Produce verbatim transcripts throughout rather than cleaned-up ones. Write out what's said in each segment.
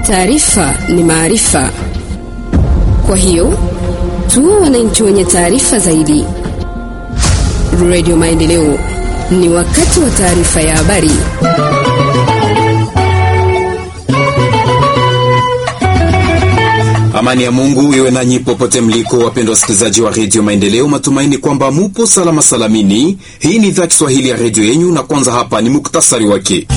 Taarifa ni maarifa. Kwa hiyo tuwe wananchi wenye taarifa zaidi. Radio Maendeleo, ni wakati wa taarifa ya habari. Amani ya Mungu iwe nanyi popote mliko, wapendwa wasikilizaji wa Radio Maendeleo. Matumaini kwamba mupo salama salamini. Hii ni idhaa Kiswahili ya radio yenu, na kwanza hapa ni muktasari wake.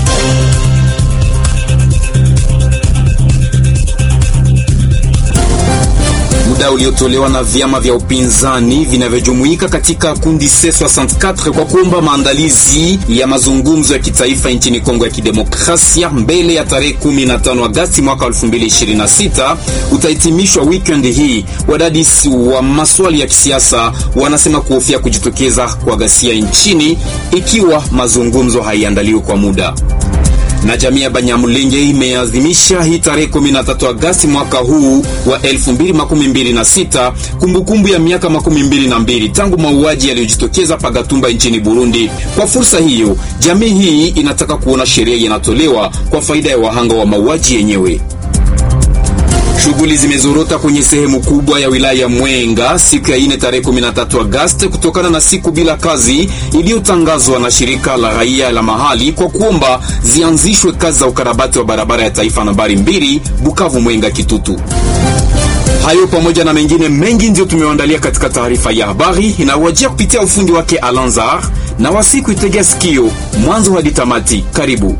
Muda uliotolewa na vyama vya upinzani vinavyojumuika katika kundi C sitini na nne kwa kuomba maandalizi ya mazungumzo ya kitaifa nchini Kongo ya Kidemokrasia mbele ya tarehe kumi na tano Agosti mwaka elfu mbili ishirini na sita utahitimishwa weekend hii. Wadadisi wa maswali ya kisiasa wanasema kuhofia kujitokeza kwa ghasia nchini ikiwa mazungumzo haiandaliwi kwa muda. Na jamii ya Banyamulenge imeadhimisha hii tarehe kumi na tatu Agosti mwaka huu wa elfu mbili makumi mbili na sita kumbukumbu ya miaka makumi mbili na mbili tangu mauaji yaliyojitokeza Pagatumba nchini Burundi. Kwa fursa hiyo, jamii hii inataka kuona sheria inatolewa kwa faida ya wahanga wa mauaji yenyewe. Shughuli zimezorota kwenye sehemu kubwa ya wilaya ya Mwenga siku ya ine tarehe kumi na tatu Agosti kutokana na siku bila kazi iliyotangazwa na shirika la raia la mahali kwa kuomba zianzishwe kazi za ukarabati wa barabara ya taifa nambari mbili Bukavu Mwenga Kitutu. Hayo pamoja na mengine mengi ndio tumewaandalia katika taarifa ya habari inawajia kupitia ufundi wake Alanzar, na wasiku itegea sikio mwanzo hadi tamati. Karibu.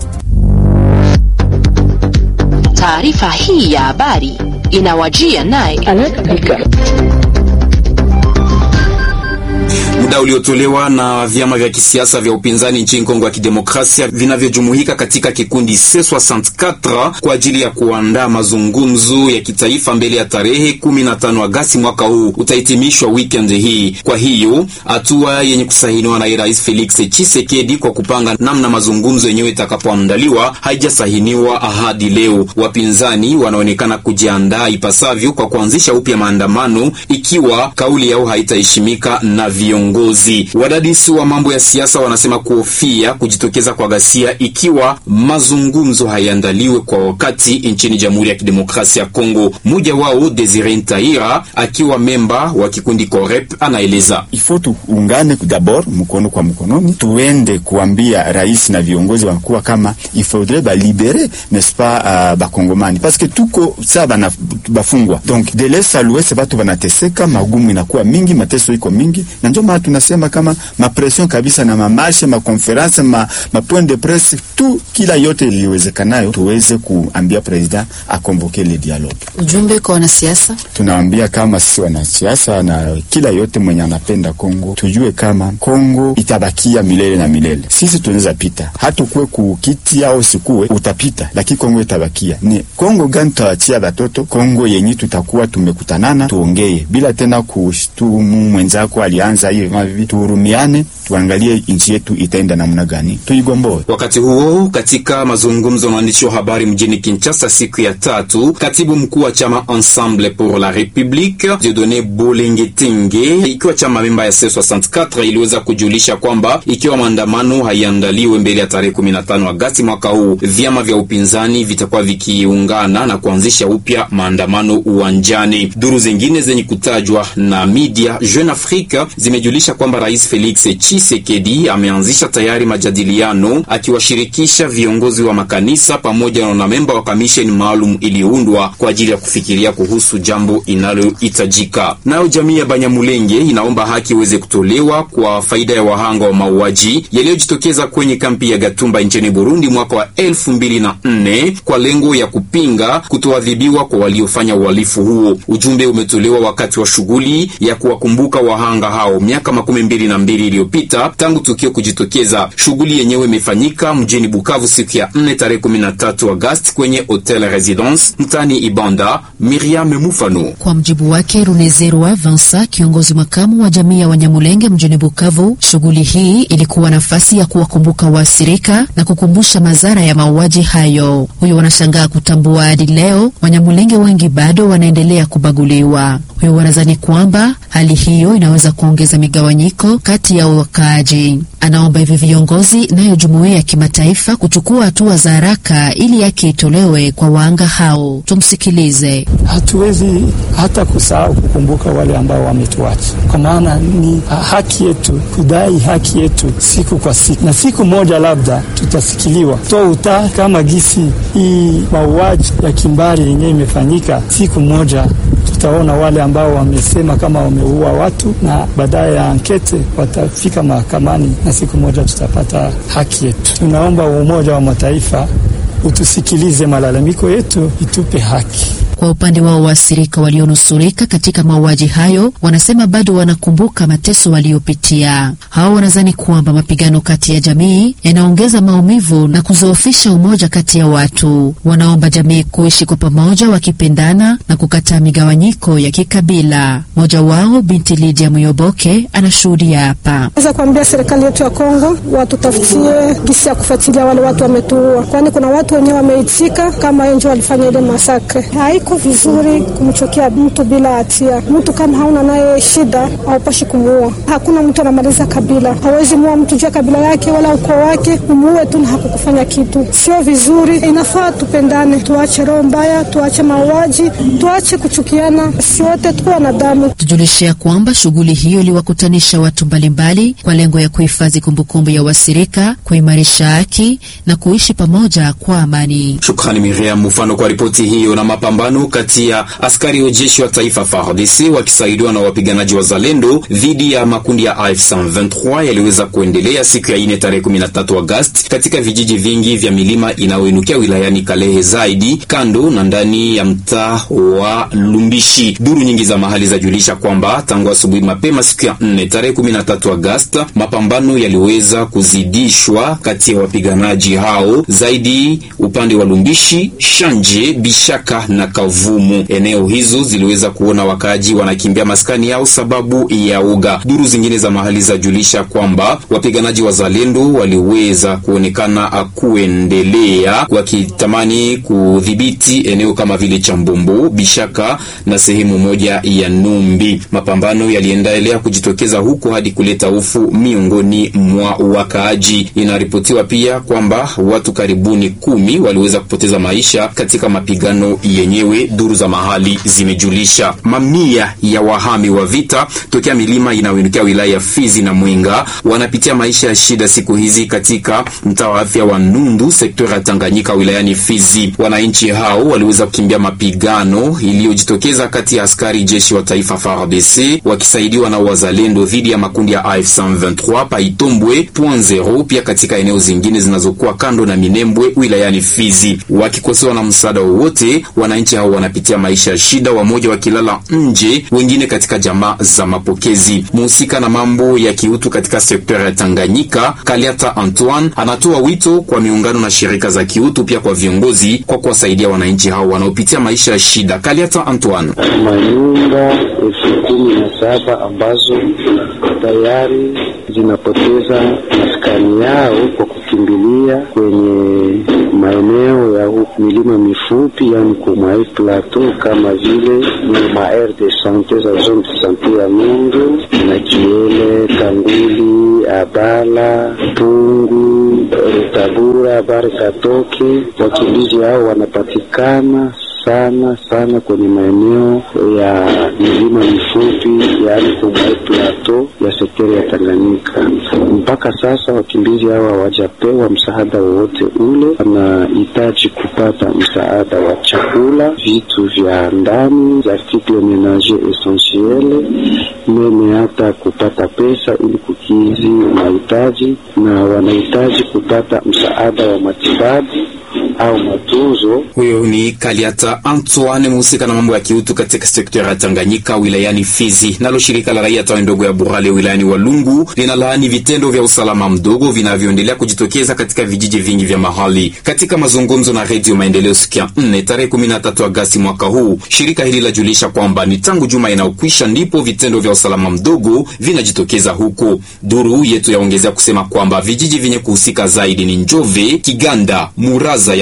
Taarifa hii ya habari inawajia naye Alaka. Muda uliotolewa na vyama vya kisiasa vya upinzani nchini Kongo ya Kidemokrasia vinavyojumuika katika kikundi C sitini na nne kwa ajili ya kuandaa mazungumzo ya kitaifa mbele ya tarehe kumi na tano Agosti mwaka huu utahitimishwa weekend hii. Kwa hiyo hatua yenye kusahiniwa na Rais Felix Tshisekedi kwa kupanga namna mazungumzo yenyewe itakapoandaliwa haijasahiniwa hadi leo. Wapinzani wanaonekana kujiandaa ipasavyo kwa kuanzisha upya maandamano ikiwa kauli yao haitaheshimika na viongozi. Wadadisi wa mambo ya siasa wanasema kuhofia kujitokeza kwa ghasia ikiwa mazungumzo hayaandaliwe kwa wakati nchini Jamhuri ya Kidemokrasia ya Kongo. Mmoja wao Desire Ntaira akiwa memba wa kikundi Corep anaeleza: Ifo tuungane d'abord mkono kwa mkononi, tuende kuambia rais na viongozi wakuu kama il faudrait ba libérer n'est-ce pas uh, ba Kongomani parce que tuko saba na bafungwa, donc de l'est à l'ouest batu banateseka, magumu inakuwa mingi, mateso iko mingi, na ndio maana tunasema kama ma pression kabisa na mamarshe ma conference ma, ma point de presse tu kila yote iliwezekanayo tuweze kuambia president akonvoke le dialogue. Ujumbe kwa wanasiasa, tunaambia kama sisi wanasiasa na kila yote mwenye anapenda Kongo tujue kama Kongo itabakia milele na milele. Sisi tunaweza pita hata kuwe kukiti au sikuwe utapita, lakini Kongo itabakia. Ni Kongo gani tutaachia watoto? Kongo yenye tutakuwa tumekutanana tuongee bila tena kushtumu mwenzako alianza hivi mavi, tuhurumiane, tuangalie nchi yetu itaenda namna gani, tuigomboe. Wakati huo katika mazungumzo na waandishi wa habari mjini Kinshasa siku ya tatu, katibu mkuu wa chama Ensemble pour la République Dieudonné Bolengetenge ikiwa chama memba ya C sitini na nne iliweza kujulisha kwamba ikiwa maandamano haiandaliwe mbele ya tarehe kumi na tano Agosti mwaka huu, vyama vya upinzani vitakuwa vikiungana na kuanzisha upya maandamano uwanjani. Duru zingine zenye kutajwa na media Jeune Afrique zimejulisha kwamba Rais Felix Tshisekedi ameanzisha tayari majadiliano akiwashirikisha viongozi wa makanisa pamoja na wanamemba wa kamisheni maalum iliyoundwa kwa ajili ya kufikiria kuhusu jambo inalohitajika. Nao jamii ya Banyamulenge inaomba haki iweze kutolewa kwa faida ya wahanga wa mauaji yaliyojitokeza kwenye kampi ya Gatumba nchini Burundi mwaka wa elfu mbili na nne kwa lengo ya kupinga kutoadhibiwa kwa waliofanya uhalifu huo. Ujumbe umetolewa wakati wa shughuli ya kuwakumbuka wahanga hao miaka makumi mbili na mbili iliyopita tangu tukio kujitokeza. Shughuli yenyewe imefanyika mjini Bukavu siku ya nne tarehe kumi na tatu Agosti kwenye Hotel Residence mtani Ibanda. Miriam Mufano. Kwa mjibu wake Runezerwa Vansa, kiongozi makamu wa jamii ya Wanyamulenge mjini Bukavu, shughuli hii ilikuwa nafasi ya kuwakumbuka waasirika na kukumbusha madhara ya mauaji hayo. Huyo wanashangaa kutambua hadi leo Wanyamulenge wengi bado wanaendelea kubaguliwa. Huyo wanadhani kwamba hali hiyo inaweza kuongeza migawanyiko kati ya wakaaji. Anaomba hivi viongozi nayo jumuiya ya kimataifa kuchukua hatua za haraka ili yake itolewe kwa wanga hao. Tumsikilize. Hatuwezi hata kusahau kukumbuka wale ambao wametuacha, kwa maana ni haki yetu kudai haki yetu siku kwa siku, na siku moja labda tutasikiliwa to uta kama gisi hii mauaji ya kimbari yenyewe imefanyika. Siku moja tutaona wale ambao wamesema kama wameua watu, na baadaye ya ankete watafika mahakamani, na siku moja tutapata haki yetu. Tunaomba Umoja wa Mataifa utusikilize malalamiko yetu, itupe haki. Kwa upande wao waathirika walionusurika katika mauaji hayo wanasema bado wanakumbuka mateso waliopitia. Hao wanadhani kwamba mapigano kati ya jamii yanaongeza maumivu na kuzoofisha umoja kati ya watu. Wanaomba jamii kuishi kwa pamoja wakipendana na kukataa migawanyiko ya kikabila. Mmoja wao binti Lydia Muyoboke anashuhudia hapa. Naweza kuambia serikali yetu ya Kongo watutafutie kisi ya kufuatilia wale watu wametuua, kwani kuna watu wenyewe wameitika kama enjo walifanya ile masakre. Haiko vizuri kumchokea mtu bila hatia. Mtu kama hauna naye shida haupashi kumuua. Hakuna mtu anamaliza kabila. Hawezi muua mtu juu ya kabila yake wala ukoo wake, umuue tu na hakukufanya kitu. Sio vizuri. Inafaa tupendane, tuache roho mbaya, tuache mauaji, tuache kuchukiana. Si wote tuko wanadamu. Tujulishia kwamba shughuli hiyo iliwakutanisha watu mbalimbali kwa lengo ya kuhifadhi kumbukumbu ya wasirika, kuimarisha haki na kuishi pamoja kwa amani. Shukrani Miriam Mufano kwa ripoti hiyo. Na mapambano kati ya askari wa jeshi wa taifa F A R D C wakisaidiwa na wapiganaji wa Zalendo dhidi ya makundi ya A F C M vingt-trois yaliweza kuendelea siku ya ine tarehe kumi na tatu Agosti katika vijiji vingi vya milima inayoinukia wilayani Kalehe, zaidi kando na ndani ya mtaa wa Lumbishi. Duru nyingi za mahali zajulisha kwamba tangu asubuhi mapema siku ya nne tarehe kumi na tatu Agosti mapambano yaliweza kuzidishwa kati ya wapiganaji hao, zaidi upande wa Lumbishi, Shanje, Bishaka na Kavumu. Eneo hizo ziliweza kuona wakaji wanakimbia maskani yao sababu ya uga. Duru zingine za mahali zajulisha kwamba wapiganaji wa Zalendo waliweza kuonekana kuendelea wakitamani kudhibiti eneo kama vile Chambombo, Bishaka na sehemu moja ya Numbi. Mapambano yaliendelea kujitokeza huko hadi kuleta hofu miongoni mwa wakaaji. Inaripotiwa pia kwamba watu karibuni kumi waliweza kupoteza maisha katika mapigano yenyewe, duru za mahali zimejulisha. Mamia ya wahami wa vita tokea milima inayoinukia wilaya ya Fizi na Mwenga wanapitia maisha ya shida siku hizi katika mtaa wa afya wa Nundu, sekta ya Tanganyika wilayani Fizi. Wananchi hao waliweza kukimbia mapigano iliyojitokeza kati ya askari jeshi wa taifa F A R D C wakisaidiwa na wazalendo dhidi ya makundi ya A F C M vingt-trois pa Itombwe point zero, pia katika eneo zingine zinazokuwa kando na Minembwe wilayani Fizi. Wakikosewa na msaada wowote, wananchi hao wanapitia maisha ya shida, wamoja wakilala nje, wengine katika jamaa za mapokezi. Muhusika na mambo ya kiutu katika sekta ya Tanganyika, Kaliata Antoine, anatoa wito kwa miungano na shirika za kiutu pia kwa viongozi kwa kuwasaidia wananchi hao wanaopitia maisha ya shida. Kaliata Antoine: manyumba elfu kumi na saba ambazo tayari zinapoteza maskani yao kwa kukimbilia kwenye maeneo ya milima mifupi, yani kwa plateau kama vile ma aire de santé za zone de santé ya Mungu na Kiele, Tanguli, Abala, Pungu, Rutabura, Barikatoke. Wakimbizi hao wanapatikana sana sana kwenye maeneo ya milima mifupi, yaani kwa plateau ya sekta ya Tanganyika. Mpaka sasa wakimbizi hawa hawajapewa msaada wowote ule. Wanahitaji kupata msaada wa chakula, vitu vya ndani, article ménager essentiel, meme hata kupata pesa ili kukizi mahitaji, na wanahitaji kupata msaada wa matibabu au matunzo. Huyo ni Kaliata Antoine, mhusika na mambo ya kiutu katika sekta ya Tanganyika wilayani Fizi. Nalo shirika la raia tawi ndogo ya Burale wilayani Walungu linalaani vitendo vya usalama mdogo vinavyoendelea kujitokeza katika vijiji vingi vya mahali. Katika mazungumzo na Radio Maendeleo siku ya nne tarehe kumi na tatu Agosti mwaka huu, shirika hili lajulisha kwamba ni tangu juma inayokwisha ndipo vitendo vya usalama mdogo vinajitokeza huko. Duru yetu yaongezea kusema kwamba vijiji vyenye kuhusika zaidi ni Njove, Kiganda, Muraza ya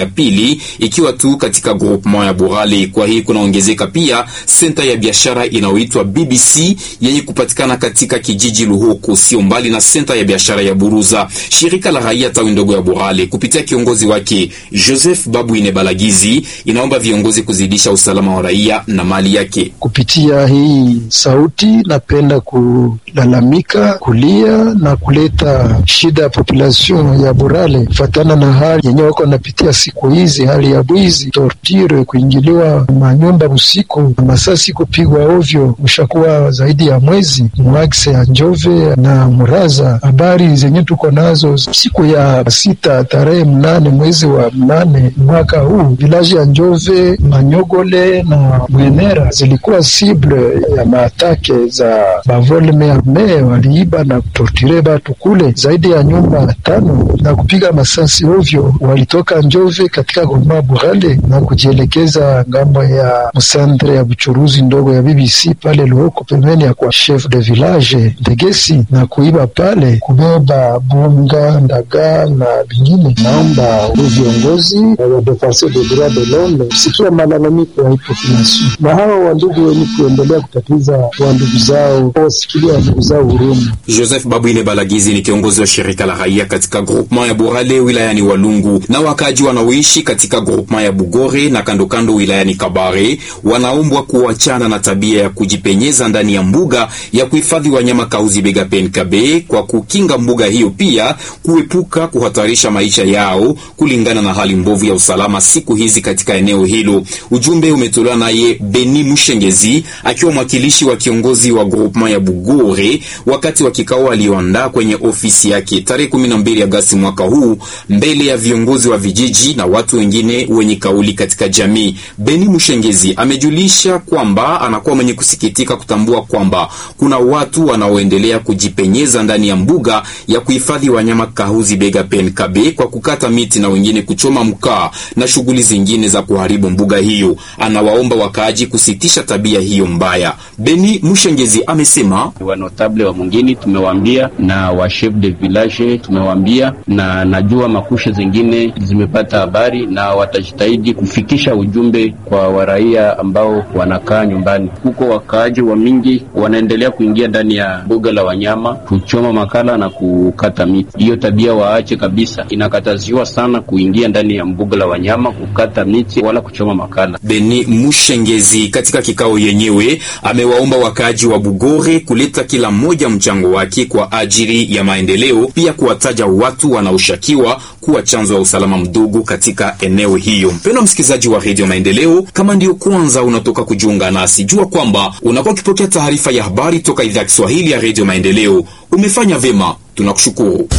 pili ikiwa tu katika groupement ya Burale. Kwa hii kunaongezeka pia senta ya biashara inayoitwa B B C yenye kupatikana katika kijiji Luhoko, sio mbali na senta ya biashara ya Buruza. Shirika la raia tawi ndogo ya Burale kupitia kiongozi wake Joseph Babuine Balagizi inaomba viongozi kuzidisha usalama wa raia na mali yake. Kupitia hii sauti napenda kulalamika, kulia na kuleta shida ya population ya Burale kufatana na hali yenye wako napitia siku hizi, hali ya bwizi, torture, kuingiliwa manyumba usiku, masasi kupigwa ovyo. Mshakuwa zaidi ya mwezi mwakse ya Njove na Muraza. Habari zenye tuko nazo siku ya sita tarehe mnane mwezi wa mnane mwaka huu, vilaji ya Njove, Manyogole na Mwenera zilikuwa sible ya maatake za bavolme arme. Waliiba na kutorture batu kule zaidi ya nyumba tano na kupiga masasi ovyo. Walitoka Njove katika goma Burale na kujielekeza ngambo ya msandre ya buchuruzi ndogo ya B B C pale Luhoko pembeni ya kwa chef de village Ndegesi na kuiba pale, kubeba bunga, ndaga na vingine. Naomba viongozi wa defense de droit de l'homme sikia malalamiko ya population na hawa wandugu wenye kuendelea kutatiza wandugu zao, wasikilia wandugu zao huruma. Joseph Babuine Balagizi ni kiongozi wa shirika la raia katika groupement ya Burale wilayani Walungu. Na wakaji wanaoishi katika groupement ya Bugore na kando kando wilayani Kabare wanaombwa kuachana na tabia ya kujipenyeza ndani ya mbuga ya kuhifadhi wanyama Kahuzi-Biega P N K B kwa kukinga mbuga hiyo, pia kuepuka kuhatarisha maisha yao kulingana na hali mbovu ya usalama siku hizi katika eneo hilo. Ujumbe umetolewa naye Beni Mushengezi akiwa mwakilishi wa kiongozi wa groupement ya Bugore wakati wa kikao alioandaa kwenye ofisi yake tarehe kumi na mbili Agosti mwaka huu mbele ya viongozi wa vijiji na watu wengine wenye kauli katika jamii. Beni Mushengezi amejulisha kwamba anakuwa mwenye kusikitika kutambua kwamba kuna watu wanaoendelea kujipenyeza ndani ya mbuga ya kuhifadhi wanyama Kahuzi-Biega P N K B kwa kukata miti na wengine kuchoma mkaa na shughuli zingine za kuharibu mbuga hiyo. Anawaomba wakaaji kusitisha tabia hiyo mbaya. Beni Mushengezi amesema wa notable wa mwingine tumewaambia na wa chef de village tumewaambia, na najua makusha zingine zimepata habari na watajitahidi kufikisha ujumbe kwa waraia ambao wanakaa nyumbani. Huko wakaaji wa mingi wanaendelea kuingia ndani ya mbuga la wanyama kuchoma makala na kukata miti. Hiyo tabia waache kabisa, inakataziwa sana kuingia ndani ya mbuga la wanyama, kukata miti wala kuchoma makala. Beni Mushengezi katika kikao yenyewe amewaomba wakaaji wa Bugore kuleta kila mmoja mchango wake kwa ajili ya maendeleo, pia kuwataja watu wanaoshakiwa kuwa chanzo ya usalama mdogo katika eneo hiyo. Mpendwa msikilizaji wa Radio Maendeleo, kama ndio kwanza unatoka kujiunga nasi, jua kwamba unakuwa ukipokea taarifa ya habari toka idhaa ya Kiswahili ya Radio Maendeleo. Umefanya vema, tunakushukuru.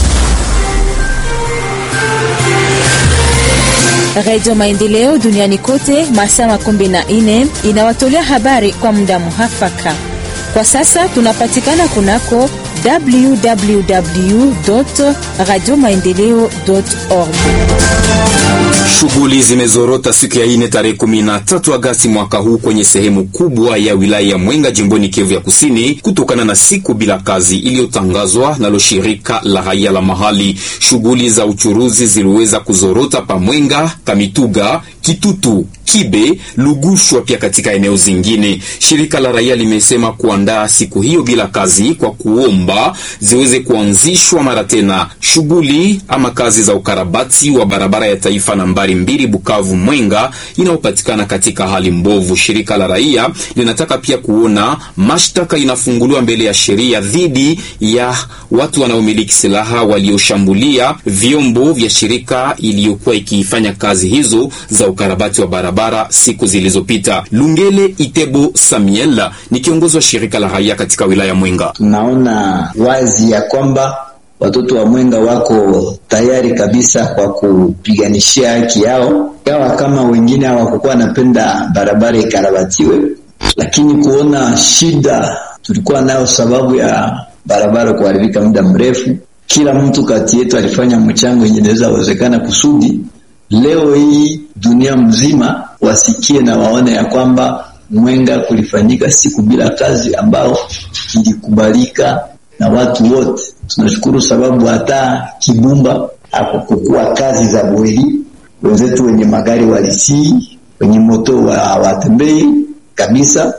Radio Maendeleo duniani kote masaa makumi na nne inawatolea habari kwa muda muhafaka. Kwa sasa tunapatikana kunako w w w dot radio maendeleo dot org. Shughuli zimezorota siku ya ine tarehe kumi na tatu Agosti mwaka huu kwenye sehemu kubwa ya wilaya ya Mwenga jimboni Kivu ya Kusini kutokana na siku bila kazi iliyotangazwa nalo shirika la raia la mahali. Shughuli za uchuruzi ziliweza kuzorota pa Mwenga, Kamituga, Kitutu, Kibe, Lugushwa pia katika eneo zingine. Shirika la raia limesema kuandaa siku hiyo bila kazi kwa kuomba ziweze kuanzishwa mara tena shughuli ama kazi za ukarabati wa barabara ya taifa nambari mbili Bukavu Mwenga inayopatikana katika hali mbovu. Shirika la raia linataka pia kuona mashtaka inafunguliwa mbele ya sheria dhidi ya watu wanaomiliki silaha walioshambulia vyombo vya shirika iliyokuwa ikifanya kazi hizo za ukarabati wa barabara siku zilizopita. Lungele Itebo Samuel ni kiongozi wa shirika la raia katika wilaya Mwenga. Tunaona wazi ya kwamba watoto wa Mwenga wako tayari kabisa kwa kupiganishia haki yao, yawa kama wengine hawakuwa napenda barabara ikarabatiwe, lakini kuona shida tulikuwa nayo sababu ya barabara kuharibika muda mrefu. Kila mtu kati yetu alifanya mchango yenye inaweza wezekana kusudi leo hii dunia mzima wasikie na waone ya kwamba Mwenga kulifanyika siku bila kazi ambao ilikubalika na watu wote. Tunashukuru sababu hata Kibumba hakukuwa kazi za bweli, wenzetu wenye magari walitii, wenye moto wa watembei kabisa,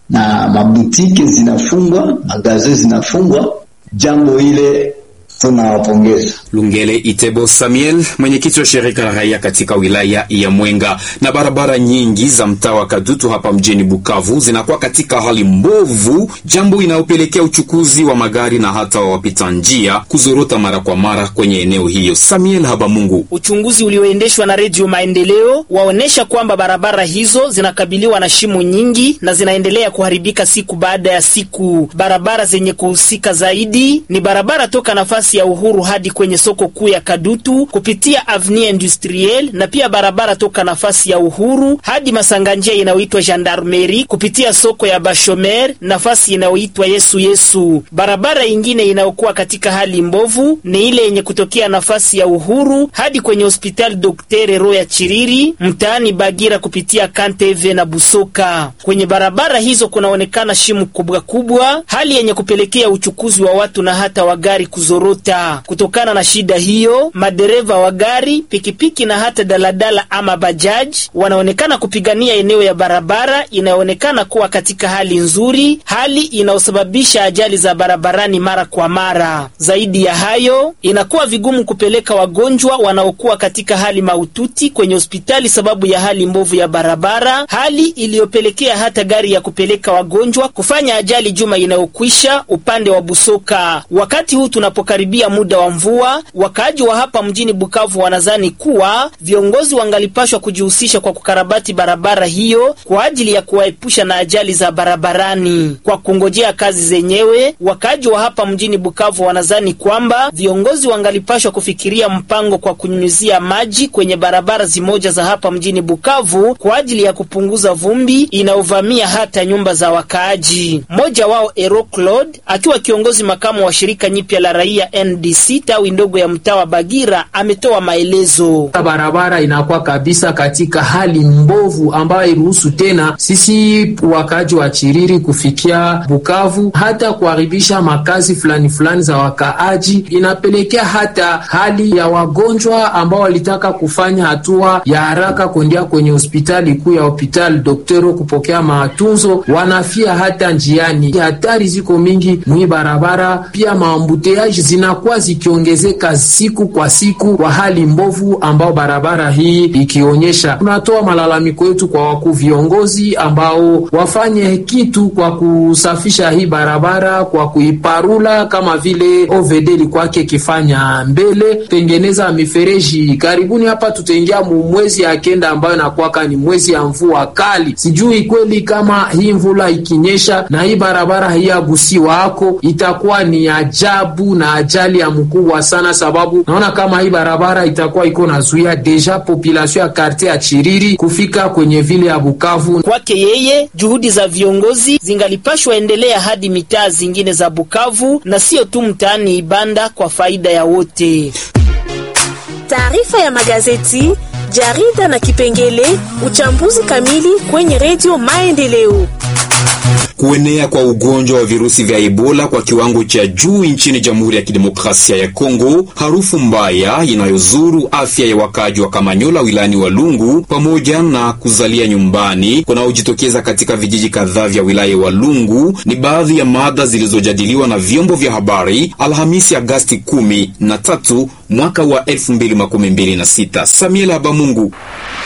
na mabutiki zinafungwa, magazo zinafungwa. Jambo ile tunawapongeza. Lungele Itebo Samuel, mwenyekiti wa shirika la raia katika wilaya ya Mwenga. Na barabara nyingi za mtaa wa Kadutu hapa mjini Bukavu zinakuwa katika hali mbovu, jambo inayopelekea uchukuzi wa magari na hata wa wapita njia kuzorota mara kwa mara kwenye eneo hiyo. Samuel Habamungu. Uchunguzi ulioendeshwa na Radio Maendeleo waonesha kwamba barabara hizo zinakabiliwa na shimo nyingi na zinaendelea kuharibika siku baada ya siku. Barabara zenye kuhusika zaidi ni barabara toka nafasi ya Uhuru hadi kwenye soko kuu ya Kadutu kupitia Avenue Industrielle, na pia barabara toka nafasi ya Uhuru hadi masanganjia inayoitwa Gendarmerie kupitia soko ya Bashomer, nafasi inayoitwa Yesu Yesu. Barabara ingine inayokuwa katika hali mbovu ni ile yenye kutokea nafasi ya Uhuru hadi kwenye hospitali Daktari Roya Chiriri mtaani Bagira kupitia Kanteve na Busoka. Kwenye barabara hizo kunaonekana shimo kubwa kubwa, hali yenye kupelekea uchukuzi wa watu na hata wa gari kuzorota. Kutokana na shida hiyo, madereva wa gari, pikipiki na hata daladala ama bajaj wanaonekana kupigania eneo ya barabara inayoonekana kuwa katika hali nzuri, hali inayosababisha ajali za barabarani mara kwa mara. Zaidi ya hayo, inakuwa vigumu kupeleka wagonjwa wanaokuwa katika hali mahututi kwenye hospitali sababu ya hali mbovu ya barabara, hali iliyopelekea hata gari ya kupeleka wagonjwa kufanya ajali juma inayokwisha upande wa Busoka. Wakati huu tunapokaribia muda wa mvua, wakaaji wa hapa mjini Bukavu wanazani kuwa viongozi wangalipashwa kujihusisha kwa kukarabati barabara hiyo kwa ajili ya kuwaepusha na ajali za barabarani. Kwa kungojea kazi zenyewe, wakaaji wa hapa mjini Bukavu wanazani kwamba viongozi wangalipashwa kufikiria mpango kwa kunyunyizia maji kwenye barabara zimoja za hapa mjini Bukavu kwa ajili ya kupunguza vumbi inaovamia hata nyumba za wakaaji. Mmoja wao Ero Claude, akiwa kiongozi makamu wa shirika nyipya la raia N D C tawi ndogo ya mtaa wa Bagira, ametoa maelezo. Barabara inakuwa kabisa katika hali mbovu ambayo iruhusu tena sisi wakaji wa Chiriri kufikia Bukavu, hata kuharibisha makazi fulani fulani za wakaaji. Inapelekea hata hali ya wagonjwa ambao walitaka kufanya hatua ya haraka kuendea kwenye hospitali kuu ya hospitali Daktari kupokea matunzo, wanafia hata njiani. Hatari ziko mingi mwi barabara, pia maambuteaji zinakuwa zikiongezeka siku kwa siku kwa hali mbovu ambao barabara hii ikionyesha. Tunatoa malalamiko yetu kwa wakuu viongozi ambao wafanye kitu kwa kusafisha hii barabara, kwa kuiparula kama vile O V D likwake kifanya mbele, tengeneza mifereji. Karibuni hapa tutaingia mwezi ya kenda ambayo inakuwa ni mwezi ya mvua kali. Sijui kweli kama hii mvula ikinyesha na hii barabara haiagusiwa hako itakuwa ni ajabu na ajali ya mkubwa sana, sababu naona kama hii barabara itakuwa iko nazuia deja population ya quartier ya Chiriri kufika kwenye vile ya Bukavu. Kwake yeye, juhudi za viongozi zingalipashwa endelea hadi mitaa zingine za Bukavu na sio tu mtaani Ibanda kwa faida ya wote. Taarifa ya magazeti, jarida na kipengele uchambuzi kamili kwenye Radio Maendeleo. Kuenea kwa ugonjwa wa virusi vya Ebola kwa kiwango cha juu nchini Jamhuri ya Kidemokrasia ya Kongo, harufu mbaya inayozuru afya ya wakaji wa Kamanyola wilani Walungu, pamoja na kuzalia nyumbani kunaojitokeza katika vijiji kadhaa vya wilaya Walungu ni baadhi ya mada zilizojadiliwa na vyombo vya habari Alhamisi Agosti kumi na tatu mwaka wa elfu mbili makumi mbili na sita. Samuel Habamungu.